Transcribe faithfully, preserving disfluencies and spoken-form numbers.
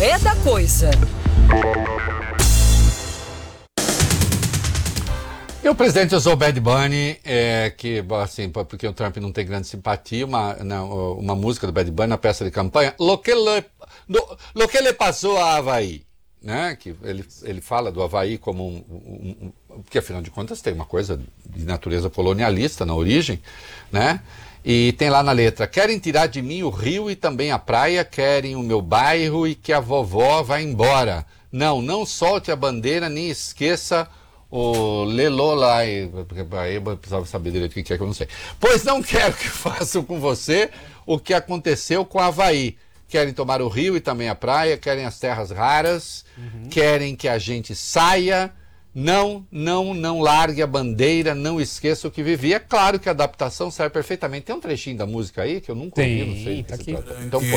é da coisa. E o presidente usou Bad Bunny, é, que, assim, porque o Trump não tem grande simpatia, uma, não, uma música do Bad Bunny na peça de campanha, Lo que le, do, lo que le passou a Havaí, né? Que ele, ele fala do Havaí como um, um, um... Porque, afinal de contas, tem uma coisa de natureza colonialista na origem, né? E tem lá na letra, querem tirar de mim o rio e também a praia, querem o meu bairro e que a vovó vá embora. Não, não solte a bandeira, nem esqueça o Lelolai, porque aí eu precisava saber direito o que é que eu não sei. Pois não quero que façam com você o que aconteceu com Havaí. Querem tomar o rio e também a praia, querem as terras raras, uhum. Querem que a gente saia. Não, não, não largue a bandeira, não esqueça o que vivia. É claro que a adaptação serve perfeitamente. Tem um trechinho da música aí que eu nunca ouvi, não sei. Tá aqui. Então,